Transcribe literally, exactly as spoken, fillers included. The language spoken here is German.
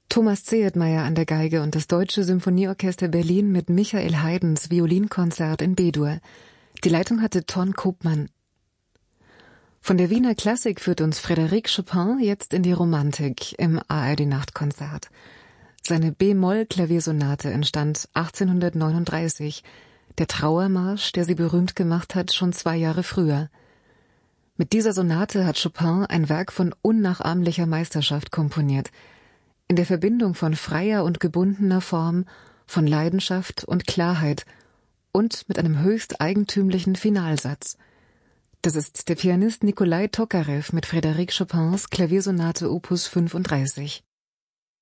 Thomas Zehetmeier an der Geige und das Deutsche Symphonieorchester Berlin mit Michael Haydns Violinkonzert in B-Dur. Die Leitung hatte Ton Koopman. Von der Wiener Klassik führt uns Frédéric Chopin jetzt in die Romantik im A R D-Nachtkonzert. Seine B-Moll-Klaviersonate entstand achtzehnhundertneununddreißig, der Trauermarsch, der sie berühmt gemacht hat, schon zwei Jahre früher. Mit dieser Sonate hat Chopin ein Werk von unnachahmlicher Meisterschaft komponiert, in der Verbindung von freier und gebundener Form, von Leidenschaft und Klarheit und mit einem höchst eigentümlichen Finalsatz. Das ist der Pianist Nikolai Tokarew mit Frédéric Chopins Klaviersonate Opus fünfunddreißig.